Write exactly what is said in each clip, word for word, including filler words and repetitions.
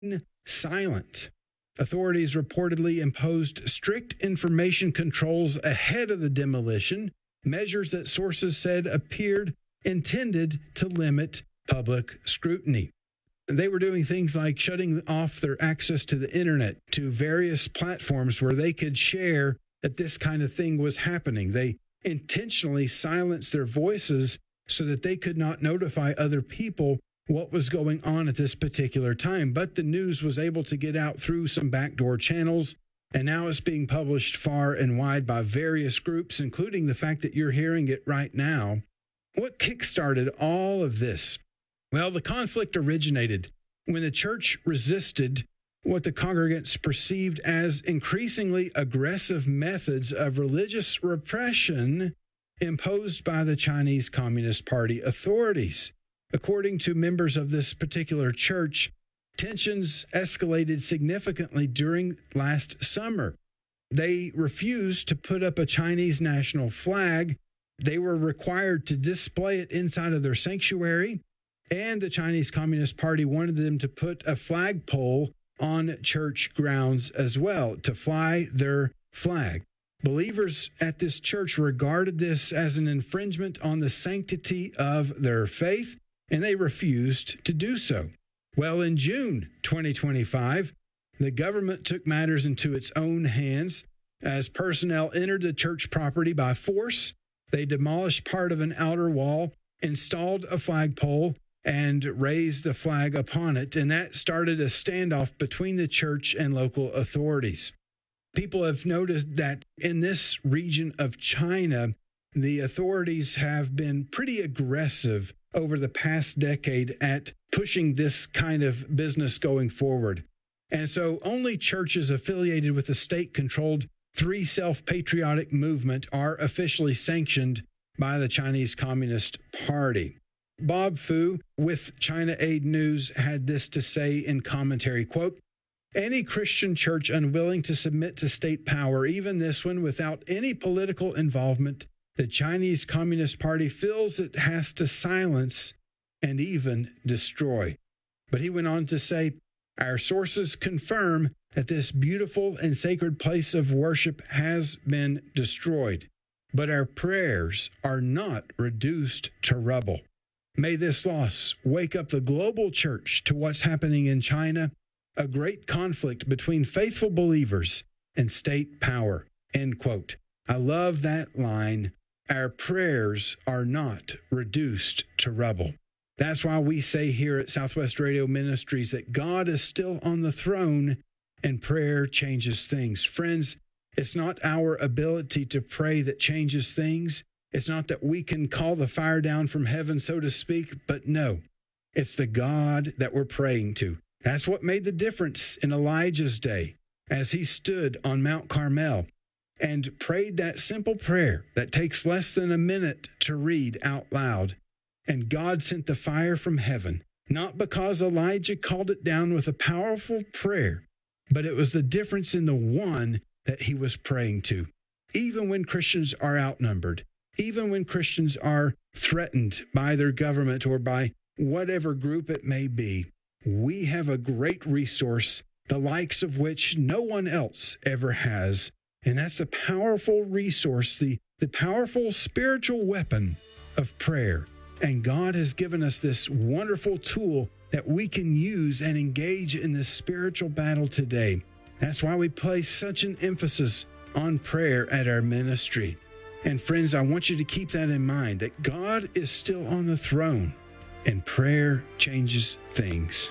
silent. Authorities reportedly imposed strict information controls ahead of the demolition, measures that sources said appeared intended to limit public scrutiny. They were doing things like shutting off their access to the internet, to various platforms where they could share that this kind of thing was happening. They intentionally silenced their voices so that they could not notify other people what was going on at this particular time. But the news was able to get out through some backdoor channels, and now it's being published far and wide by various groups, including the fact that you're hearing it right now. What kickstarted all of this? Well, the conflict originated when the church resisted what the congregants perceived as increasingly aggressive methods of religious repression imposed by the Chinese Communist Party authorities. According to members of this particular church, tensions escalated significantly during last summer. They refused to put up a Chinese national flag. They were required to display it inside of their sanctuary, and the Chinese Communist Party wanted them to put a flagpole on church grounds as well, to fly their flag. Believers at this church regarded this as an infringement on the sanctity of their faith, and they refused to do so. Well, in June twenty twenty-five, the government took matters into its own hands as personnel entered the church property by force. They demolished part of an outer wall, installed a flagpole, and raised the flag upon it, and that started a standoff between the church and local authorities. People have noticed that in this region of China, the authorities have been pretty aggressive over the past decade at pushing this kind of business going forward. And so only churches affiliated with the state-controlled Three Self-Patriotic movement are officially sanctioned by the Chinese Communist Party. Bob Fu with China Aid News had this to say in commentary, quote, "Any Christian church unwilling to submit to state power, even this one without any political involvement, the Chinese Communist Party feels it has to silence and even destroy." But he went on to say, "Our sources confirm that this beautiful and sacred place of worship has been destroyed, but our prayers are not reduced to rubble. May this loss wake up the global church to what's happening in China, a great conflict between faithful believers and state power." End quote. I love that line. Our prayers are not reduced to rubble. That's why we say here at Southwest Radio Ministries that God is still on the throne and prayer changes things. Friends, it's not our ability to pray that changes things. It's not that we can call the fire down from heaven, so to speak, but no, it's the God that we're praying to. That's what made the difference in Elijah's day as he stood on Mount Carmel and prayed that simple prayer that takes less than a minute to read out loud. And God sent the fire from heaven, not because Elijah called it down with a powerful prayer, but it was the difference in the one that he was praying to. Even when Christians are outnumbered, even when Christians are threatened by their government or by whatever group it may be, we have a great resource, the likes of which no one else ever has. And that's the powerful resource, the, the powerful spiritual weapon of prayer. And God has given us this wonderful tool that we can use and engage in this spiritual battle today. That's why we place such an emphasis on prayer at our ministry. And friends, I want you to keep that in mind, that God is still on the throne and prayer changes things.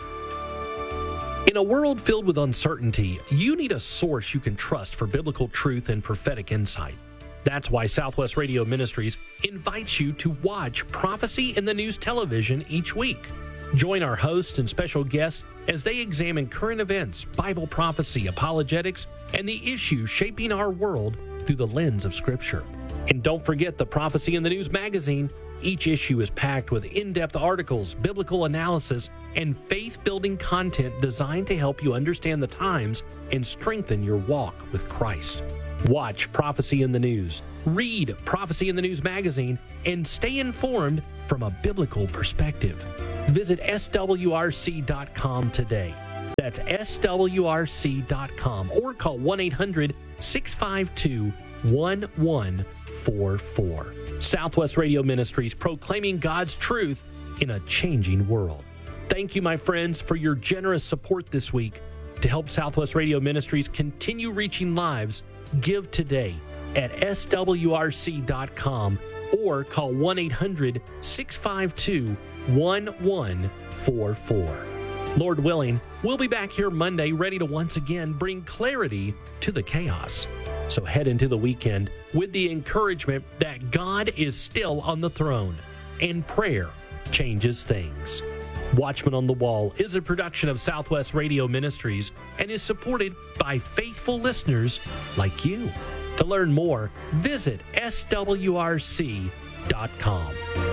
In a world filled with uncertainty, you need a source you can trust for biblical truth and prophetic insight. That's why Southwest Radio Ministries invites you to watch Prophecy in the News television each week. Join our hosts and special guests as they examine current events, Bible prophecy, apologetics, and the issues shaping our world through the lens of Scripture. And don't forget the Prophecy in the News magazine. Each issue is packed with in-depth articles, biblical analysis, and faith-building content designed to help you understand the times and strengthen your walk with Christ. Watch Prophecy in the News, read Prophecy in the News magazine, and stay informed from a biblical perspective. Visit S W R C dot com today. That's S W R C dot com or call one eight hundred six five two one one four four. Southwest Radio Ministries, proclaiming God's truth in a changing world. Thank you, my friends, for your generous support this week. To help Southwest Radio Ministries continue reaching lives, give today at S W R C dot com or call one eight hundred six five two one one four four. Lord willing, we'll be back here Monday ready to once again bring clarity to the chaos. So head into the weekend with the encouragement that God is still on the throne and prayer changes things. Watchman on the Wall is a production of Southwest Radio Ministries and is supported by faithful listeners like you. To learn more, visit S W R C dot com.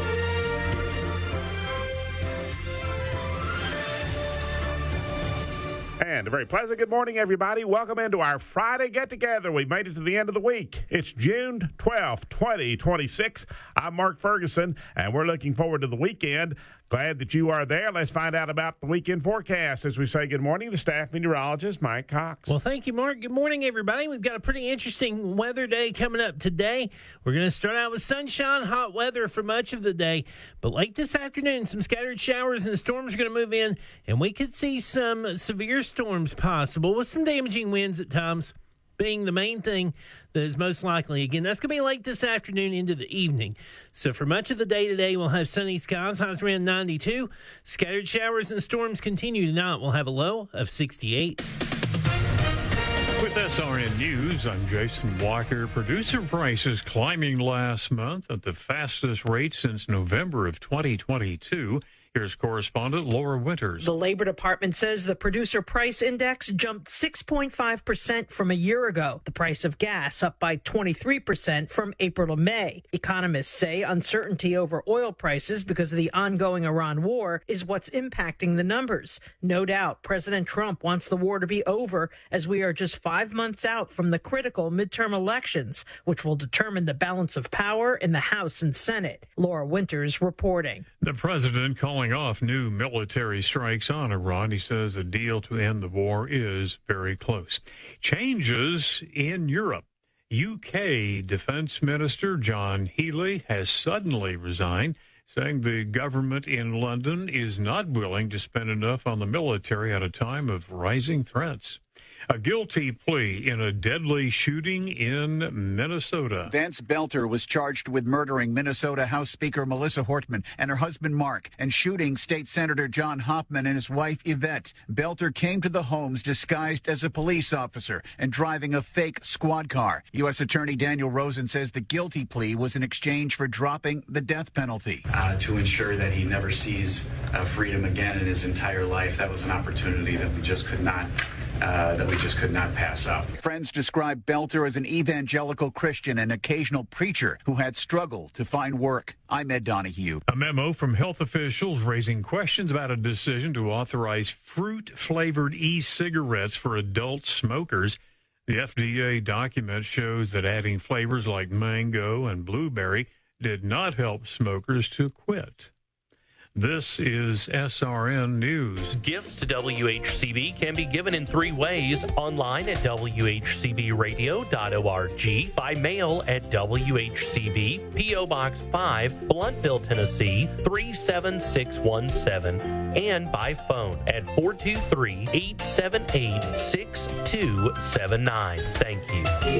And a very pleasant good morning, everybody. Welcome into our Friday get-together. We've made it to the end of the week. It's June twelfth, twenty twenty-six. I'm Mark Ferguson, and we're looking forward to the weekend. Glad that you are there. Let's find out about the weekend forecast as we say good morning to staff meteorologist Mike Cox. Well, thank you, Mark. Good morning, everybody. We've got a pretty interesting weather day coming up today. We're going to start out with sunshine, hot weather for much of the day. But late this afternoon, some scattered showers and storms are going to move in, and we could see some severe storms possible with some damaging winds at times being the main thing that is most likely. Again, that's going to be late this afternoon into the evening. So for much of the day today, we'll have sunny skies, highs around ninety-two. Scattered showers and storms continue tonight. We'll have a low of sixty-eight. With S R N News, I'm Jason Walker. Producer prices climbing last month at the fastest rate since November of twenty twenty-two. Here's correspondent Laura Winters. The Labor Department says the producer price index jumped six point five percent from a year ago. The price of gas up by twenty-three percent from April to May. Economists say uncertainty over oil prices because of the ongoing Iran war is what's impacting the numbers. No doubt President Trump wants the war to be over as we are just five months out from the critical midterm elections, which will determine the balance of power in the House and Senate. Laura Winters reporting. The president calling off new military strikes on Iran. He says a deal to end the war is very close. Changes in Europe. U K Defense Minister John Healey has suddenly resigned, saying the government in London is not willing to spend enough on the military at a time of rising threats. A guilty plea in a deadly shooting in Minnesota. Vance Belter was charged with murdering Minnesota House Speaker Melissa Hortman and her husband Mark and shooting State Senator John Hoffman and his wife Yvette. Belter came to the homes disguised as a police officer and driving a fake squad car. U S Attorney Daniel Rosen says the guilty plea was in exchange for dropping the death penalty. Uh, to ensure that he never sees uh, freedom again in his entire life. That was an opportunity that we just could not Uh, that we just could not pass up. Friends describe Belter as an evangelical Christian and occasional preacher who had struggled to find work. I'm Ed Donahue. A memo from health officials raising questions about a decision to authorize fruit-flavored e-cigarettes for adult smokers. The F D A document shows that adding flavors like mango and blueberry did not help smokers to quit. This is S R N News. Gifts to W H C B can be given in three ways: online at W H C B radio dot org, by mail at W H C B, P O Box five, Blountville, Tennessee three seven six one seven, and by phone at four two three, eight seven eight, six two seven nine. Thank you.